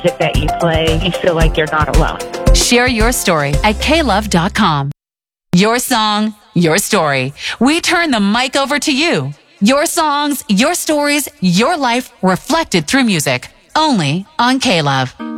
music that you play, you feel like you're not alone. Share your story at klove.com. Your song, your story. We turn the mic over to you. Your songs, your stories, your life reflected through music. Only on K-Love.